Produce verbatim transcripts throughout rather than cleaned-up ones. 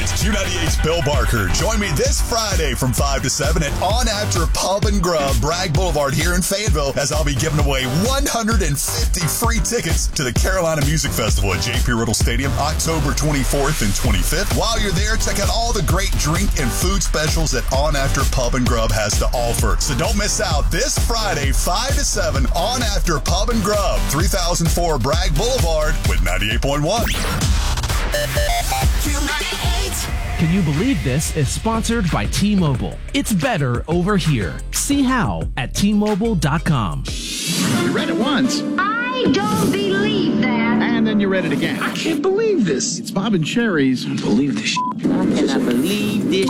It's Q ninety-eight's Bill Barker. Join me this Friday from five to seven at On After Pub and Grub, Bragg Boulevard here in Fayetteville, as I'll be giving away one hundred fifty free tickets to the Carolina Music Festival at J P Riddle Stadium, October twenty-fourth and twenty-fifth. While you're there, check out all the great drink and food specials that On After Pub and Grub has to offer. So don't miss out this Friday, five to seven, On After Pub and Grub, three thousand four Bragg Boulevard with ninety-eight point one. Can you believe this is sponsored by T-Mobile? It's better over here. See how at T Mobile dot com. You read it once. I don't believe that. And then you read it again. I can't believe this. It's Bob and Sherry's. I believe this shit. I cannot believe this.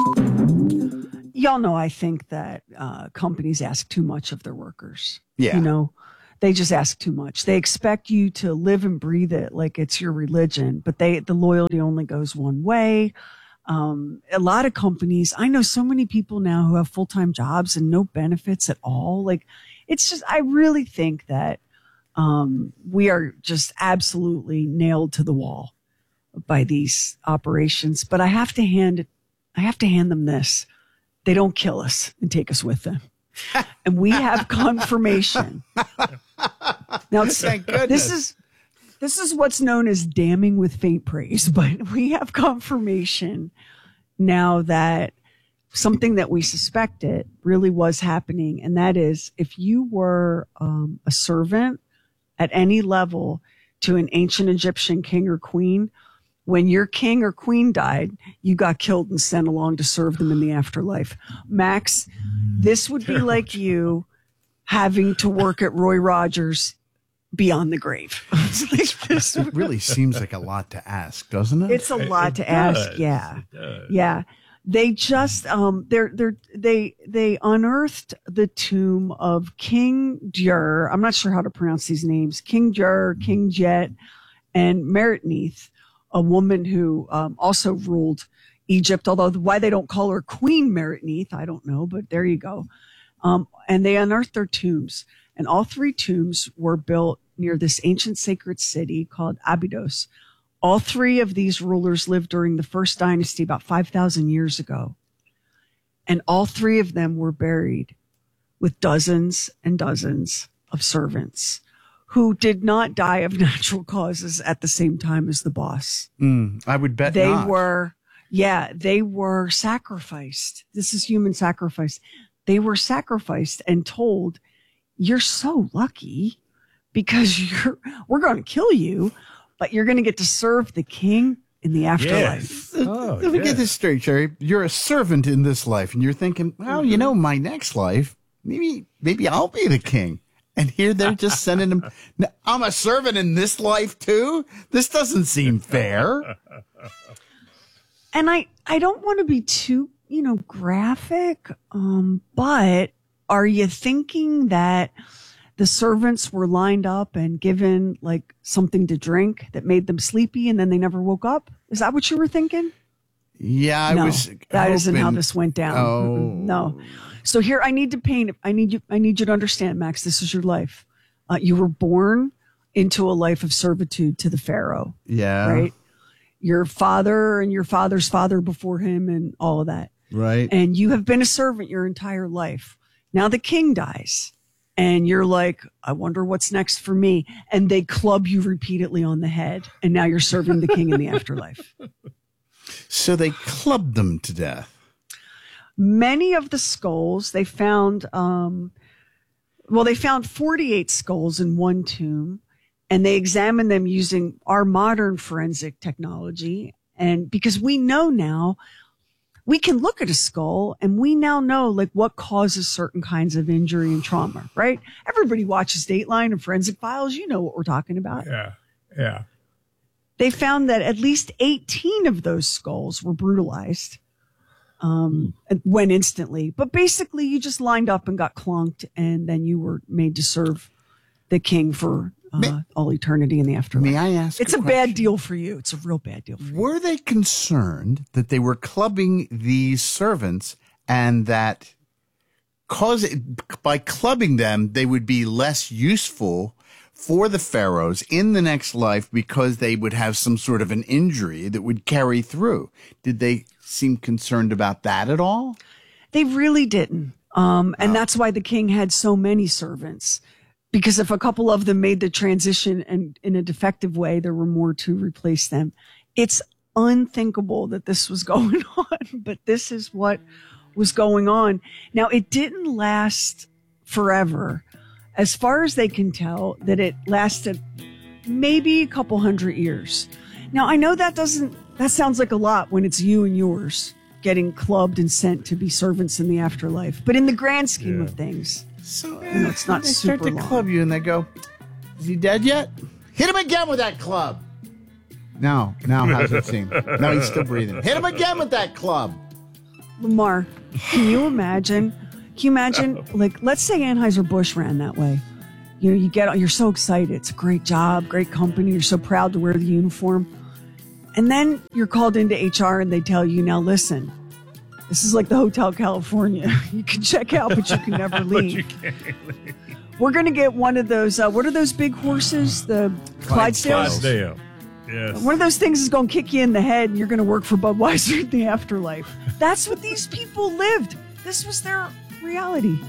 Y'all know I think that uh, companies ask too much of their workers. Yeah. You know, they just ask too much. They expect you to live and breathe it like it's your religion, but they the loyalty only goes one way. Um, a lot of companies, I know so many people now who have full-time jobs and no benefits at all. Like, it's just, I really think that um, we are just absolutely nailed to the wall by these operations. But I have to hand it, I have to hand them this. They don't kill us and take us with them. And we have confirmation. Now, it's, this is this is what's known as damning with faint praise, but we have confirmation now that something that we suspected really was happening, and that is if you were um, a servant at any level to an ancient Egyptian king or queen, when your king or queen died, you got killed and sent along to serve them in the afterlife. Max, this would be like you having to work at Roy Rogers beyond the grave. It really seems like a lot to ask, doesn't it? It's a lot it to does. ask. Yeah. It does. Yeah. They just, um, they're, they're, they, they unearthed the tomb of King Djur. I'm not sure how to pronounce these names. King Djur, King Jet, and Meritneith, a woman who um, also ruled Egypt, although why they don't call her Queen Meritneith, I don't know, but there you go. Um, and they unearthed their tombs, and all three tombs were built near this ancient sacred city called Abydos. All three of these rulers lived during the first dynasty about five thousand years ago. And all three of them were buried with dozens and dozens of servants who did not die of natural causes at the same time as the boss. Mm, I would bet they not. were, yeah, they were sacrificed. This is human sacrifice. They were sacrificed and told, you're so lucky because you're, we're going to kill you, but you're going to get to serve the king in the afterlife. Yes. Oh, Let me yes. get this straight, Sherry. You're a servant in this life, and you're thinking, well, you know, my next life, maybe, maybe I'll be the king. And here they're just sending him. Now, I'm a servant in this life too. This doesn't seem fair. And I, I don't want to be too, you know, graphic, um, but are you thinking that the servants were lined up and given like something to drink that made them sleepy and then they never woke up? Is that what you were thinking? Yeah, I no, was. that isn't how hoping- this went down. Oh. Mm-mm, no. So here, I need to paint. I need you. I need you to understand, Max. This is your life. Uh, you were born into a life of servitude to the Pharaoh. Yeah. Right. Your father and your father's father before him, and all of that. Right. And you have been a servant your entire life. Now the king dies, and you're like, I wonder what's next for me. And they club you repeatedly on the head, and now you're serving the king in the afterlife. So they clubbed them to death. Many of the skulls they found, um, well, they found forty-eight skulls in one tomb, and they examined them using our modern forensic technology. And because we know now, we can look at a skull and we now know like what causes certain kinds of injury and trauma, right? Everybody watches Dateline and Forensic Files. You know what we're talking about. Yeah, yeah. They found that at least eighteen of those skulls were brutalized. Um, and went instantly, but basically you just lined up and got clunked, and then you were made to serve the king for uh, May, all eternity in the afterlife. May I ask? It's a, a bad deal for you. It's a real bad deal for you. Were they concerned that they were clubbing these servants and that cause by clubbing them they would be less useful for the pharaohs in the next life because they would have some sort of an injury that would carry through. Did they seem concerned about that at all? They really didn't. Um, and wow. That's why the king had so many servants, because if a couple of them made the transition and in a defective way, there were more to replace them. It's unthinkable that this was going on, but this is what was going on. Now, it didn't last forever. As far as they can tell, that it lasted maybe a couple hundred years. Now, I know that doesn't, that sounds like a lot when it's you and yours getting clubbed and sent to be servants in the afterlife. But in the grand scheme yeah. of things, so you know, it's not they super start to long. Club you and they go, is he dead yet? Hit him again with that club. No, now how's it seem? No, he's still breathing. Hit him again with that club. Lamar, can you imagine? Can you imagine, like, let's say Anheuser-Busch ran that way. You know, you get, you're so excited. It's a great job, great company. You're so proud to wear the uniform. And then you're called into H R and they tell you, now listen, this is like the Hotel California. You can check out, but you can never leave. you can't leave. We're going to get one of those, uh, what are those big horses? The Clydesdales? Clydesdale. Yes. One of those things is going to kick you in the head and you're going to work for Budweiser in the afterlife. That's what these people lived. This was their reality.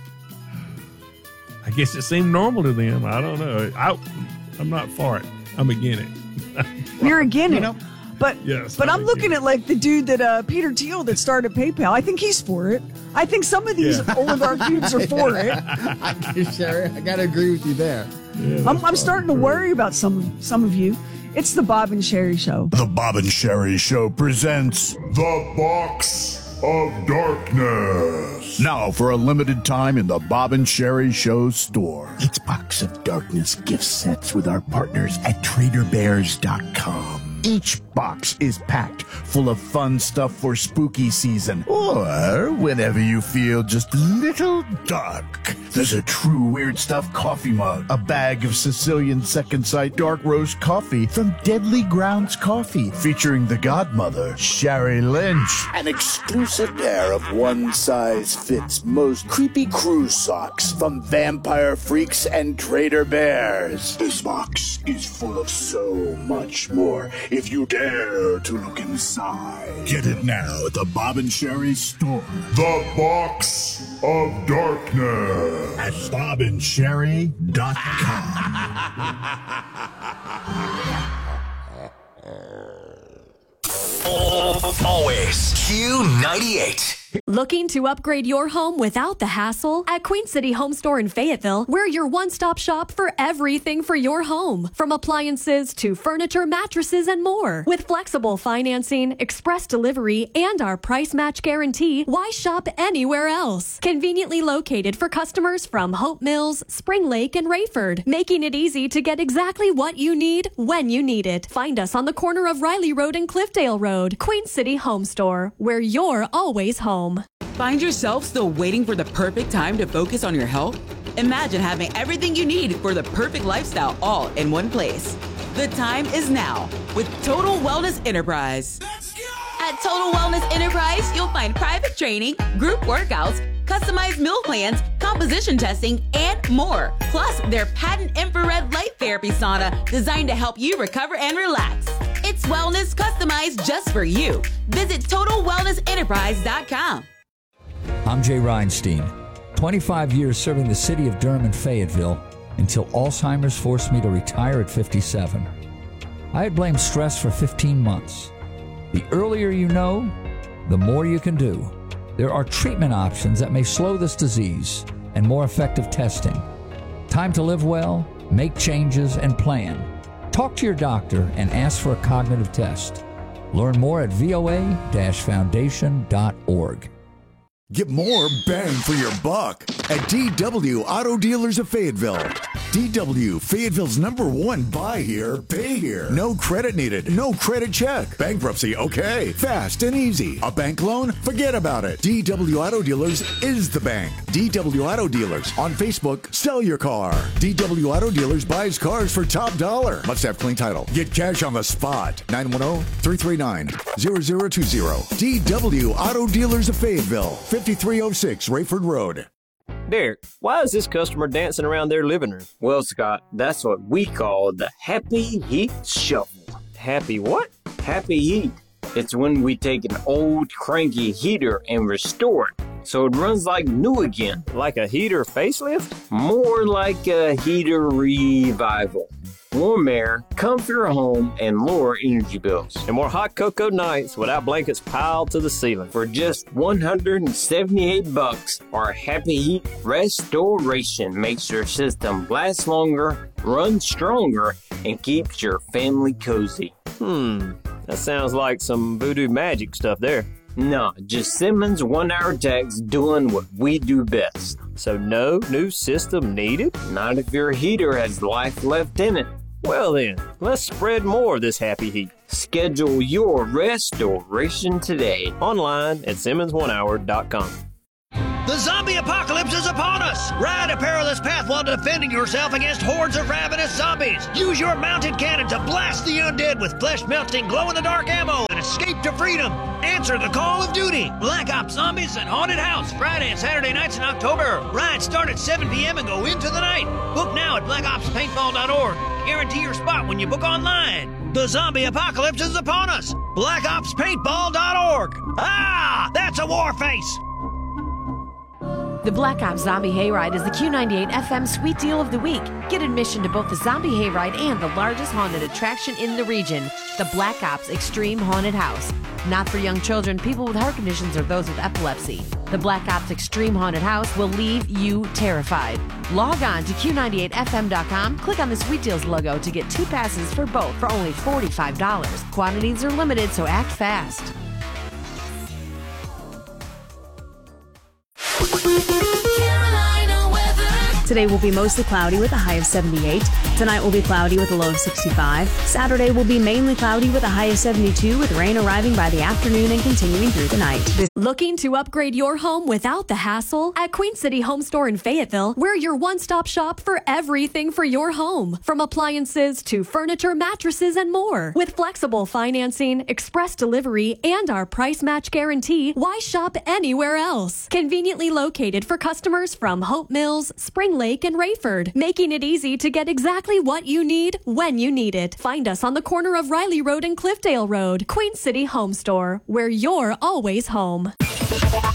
I guess it seemed normal to them. I don't know. I, I'm not for it. I'm against it. You're against you it. Know, but yes, but I'm, I'm looking at like the dude that uh, Peter Thiel that started PayPal. I think he's for it. I think some of these yeah. oligarch dudes are for it. Sherry, I got to agree with you there. Yeah, I'm, I'm starting to worry about some some of you. It's the Bob and Sherry Show. The Bob and Sherry Show presents The Box of Darkness. Now, for a limited time in the Bob and Sherry Show store. It's Box of Darkness gift sets with our partners at Trader Bears dot com. Each box is packed full of fun stuff for spooky season, or whenever you feel just a little dark. There's a true weird stuff coffee mug, a bag of Sicilian Second Sight dark roast coffee from Deadly Grounds Coffee, featuring the godmother, Sherry Lynch, an exclusive pair of one-size-fits most creepy cruise socks from Vampire Freaks and Trader Bears. This box is full of so much more if you dare to look inside. Get it now at the Bob and Sherry store. The Box of Darkness at bob and sherry dot com. Always Q ninety-eight. Looking to upgrade your home without the hassle? At Queen City Home Store in Fayetteville, we're your one-stop shop for everything for your home. From appliances to furniture, mattresses, and more. With flexible financing, express delivery, and our price match guarantee, why shop anywhere else? Conveniently located for customers from Hope Mills, Spring Lake, and Rayford, making it easy to get exactly what you need when you need it. Find us on the corner of Riley Road and Cliffdale Road. Queen City Home Store, where you're always home. Find yourself still waiting for the perfect time to focus on your health? Imagine having everything you need for the perfect lifestyle all in one place. The time is now with Total Wellness Enterprise. Let's go! At Total Wellness Enterprise, you'll find private training, group workouts, customized meal plans, composition testing, and more. Plus, their patent infrared light therapy sauna designed to help you recover and relax. It's wellness customized just for you. Visit total wellness enterprise dot com. I'm Jay Reinstein, twenty-five years serving the city of Durham and Fayetteville until Alzheimer's forced me to retire at fifty-seven. I had blamed stress for fifteen months. The earlier you know, the more you can do. There are treatment options that may slow this disease and more effective testing. Time to live well, make changes, and plan. Talk to your doctor and ask for a cognitive test. Learn more at V O A dash foundation dot org. Get more bang for your buck at D W Auto Dealers of Fayetteville. D W, Fayetteville's number one buy here, pay here. No credit needed, no credit check. Bankruptcy, okay. Fast and easy. A bank loan? Forget about it. D W Auto Dealers is the bank. D W Auto Dealers. On Facebook, sell your car. D W Auto Dealers buys cars for top dollar. Must have clean title. Get cash on the spot. nine one zero, three three nine, zero zero two zero. D W Auto Dealers of Fayetteville. fifty-three oh six Rayford Road. Derek, why is this customer dancing around their living room? Well, Scott, that's what we call the Happy Heat Shuffle. Happy what? Happy Heat. It's when we take an old cranky heater and restore it so it runs like new again. Like a heater facelift? More like a heater revival. Warm air, comfier home, and lower energy bills. And more hot cocoa nights without blankets piled to the ceiling. For just one hundred seventy-eight bucks, our Happy Heat Restoration makes your system last longer, run stronger, and keeps your family cozy. Hmm, that sounds like some voodoo magic stuff there. No, just Simmons one-hour techs doing what we do best. So no new system needed? Not if your heater has life left in it. Well then, let's spread more of this happy heat. Schedule your restoration today. Online at Simmons one hour dot com. The zombie apocalypse is upon us! Ride a perilous path while defending yourself against hordes of ravenous zombies. Use your mounted cannon to blast the undead with flesh-melting, glow-in-the-dark ammo and escape to freedom. Answer the call of duty. Black Ops Zombies and Haunted House, Friday and Saturday nights in October. Rides start at seven p.m. and go into the night. Book now at black ops paintball dot org. Guarantee your spot when you book online. The zombie apocalypse is upon us. black ops paintball dot org. Ah, that's a war face. The Black Ops Zombie Hayride is the Q ninety-eight F M Sweet Deal of the Week. Get admission to both the Zombie Hayride and the largest haunted attraction in the region, the Black Ops Extreme Haunted House. Not for young children, people with heart conditions, or those with epilepsy. The Black Ops Extreme Haunted House will leave you terrified. Log on to Q ninety-eight F M dot com, click on the Sweet Deals logo to get two passes for both for only forty-five dollars. Quantities are limited, so act fast. Today will be mostly cloudy with a high of seventy-eight. Tonight will be cloudy with a low of sixty-five. Saturday will be mainly cloudy with a high of seventy-two, with rain arriving by the afternoon and continuing through the night. Looking to upgrade your home without the hassle? At Queen City Home Store in Fayetteville, we're your one-stop shop for everything for your home. From appliances to furniture, mattresses, and more. With flexible financing, express delivery, and our price match guarantee, why shop anywhere else? Conveniently located for customers from Hope Mills, Spring Lake, and Rayford, making it easy to get exactly what you need when you need it. Find us on the corner of Riley Road and Cliffdale Road. Queen City Home Store, where you're always home.